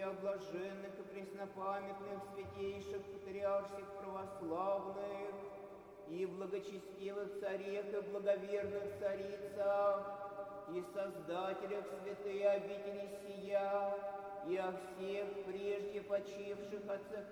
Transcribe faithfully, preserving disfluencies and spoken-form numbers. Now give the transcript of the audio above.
о блаженных и преснопамятных святейших патриарших православных, и благочестивых царях и благоверных царицах, и создателях святые обители сия, и о всех прежде почивших отцах